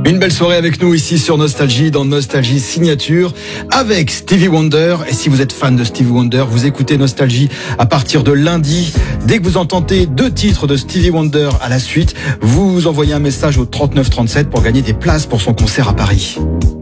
Une belle soirée avec nous ici sur Nostalgie, dans Nostalgie Signature, avec Stevie Wonder. Et si vous êtes fan de Stevie Wonder, vous écoutez Nostalgie à partir de lundi. Dès que vous entendez 2 titres de Stevie Wonder à la suite, vous envoyez un message au 3937 pour gagner des places pour son concert à Paris.